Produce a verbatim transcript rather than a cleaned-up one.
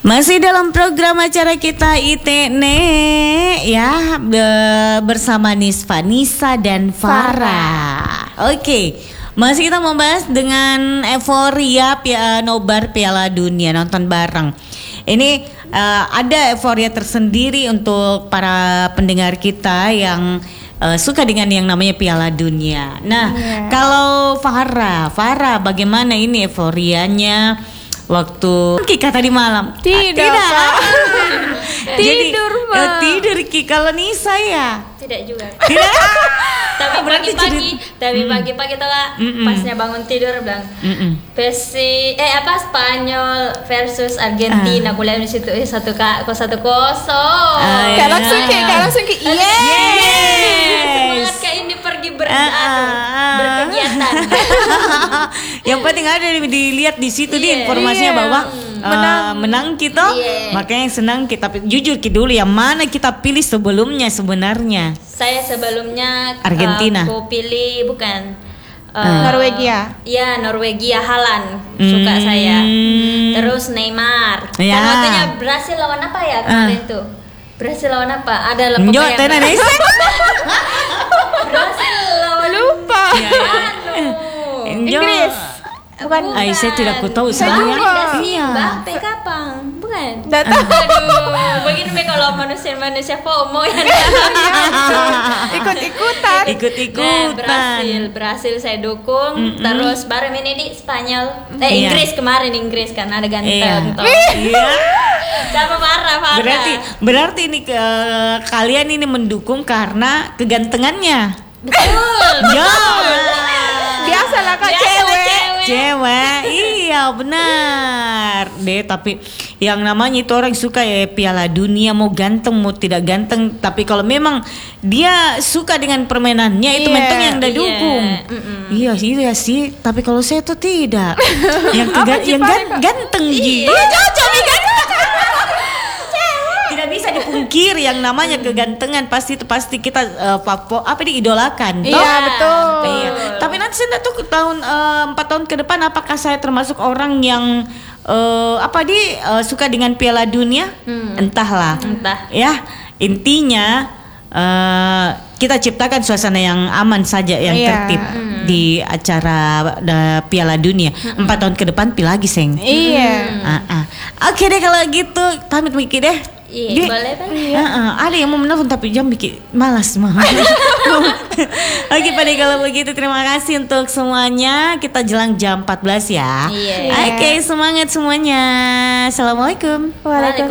Masih dalam program acara kita I T N E ya, bersama Nisfa, Nisa dan Farah. Oke, masih kita membahas dengan euforia pia, nobar Piala Dunia, nonton bareng. Ini uh, ada euforia tersendiri untuk para pendengar kita yang uh, suka dengan yang namanya Piala Dunia. Nah, yeah. Kalau Farah, Farah bagaimana ini euforianya waktu Kika tadi malam? Tidak, tidak. Tidur, Mbak. Uh, tidur Kika. Kalau Nisa ya? Tidak juga. Tidak. Tapi pagi-pagi, tapi pagi-pagi tuh kak, Mm-mm. pasnya bangun tidur bilang, Mm-mm. Persi, eh apa Spanyol versus Argentina, aku lihat di situ eh, satu kak, kok satu kosong. Ah, Kayak ya. langsung kayak, kayak langsung kayak yes. Semangat kayak ini pergi ber, Ah, anu, ah. berkegiatan. Yang penting ada dilihat di situ di Iya. informasinya Iya. bahwa uh, Menang. menang kita. Iya. Makanya senang kita jujur ki dulu yang mana kita pilih sebelumnya sebenarnya. Saya sebelumnya Argentina. uh, aku pilih bukan uh, Norwegia. Ya Norwegia, Haaland suka Hmm. saya. Terus Neymar. Ya. Kan waktunya Brasil lawan apa ya kemarin Ah. tuh? Brasil lawan apa? Ada lembaga Nyo, yang tenan Nisa. Brasil lawan Lupa. anu. Nyo. Inggris. Bukan. Ay, saya tidak aku tahu Saya sebenarnya. juga. Iya. Mbappe kapan? Bukan. Datang. Aduh, begini be kalau manusia-manusia FOMO ya. Ikut-ikutan. Ikut-ikutan. Nah, Brasil, Brasil saya dukung. Mm-mm. Terus baru ini di Spanyol. Eh Iya. Inggris kemarin Inggris kan ada Iya. ganteng toh. Iya. Sama parah parah. Berarti berarti ini ke, kalian ini mendukung karena kegantengannya. betul. Ya. Biasalah kak Biasa cewek. cewek. Cewek, iya benar deh. Tapi yang namanya itu orang suka ya Piala Dunia, mau ganteng mau tidak ganteng. Tapi kalau memang dia suka dengan permainannya itu Iya, mentok yang udah iya, dukung. mm-mm. Iya sih, iya sih. Tapi kalau saya tuh tidak. yang Apa kega- sih, yang Pak? gan- ganteng ji. Iya. Cocok nih ganteng. Tidak bisa dipungkiri yang namanya kegantengan pasti itu pasti kita uh, papo, apa diidolakan. Iya, toh? betul. Iya. Tapi nanti saya nggak tahu ke tahun eh, empat tahun ke depan apakah saya termasuk orang yang eh, apa di eh, suka dengan Piala Dunia? Hmm. Entahlah. Entah. Ya intinya eh, kita ciptakan suasana yang aman saja, yang Iya. tertib di acara eh, Piala Dunia. Empat tahun ke depan pilih lagi seng. Iya. Ah, ah. Oke deh kalau gitu pamit Miki deh. Di- Iya, boleh kan? Ah, ah. Ada yang mau menelpon tapi jam bikin malas mah. Oke pada kalau begitu terima kasih untuk semuanya. Kita jelang jam empat belas ya. Iya. Oke semangat semuanya. Assalamualaikum. Waalaikumsalam.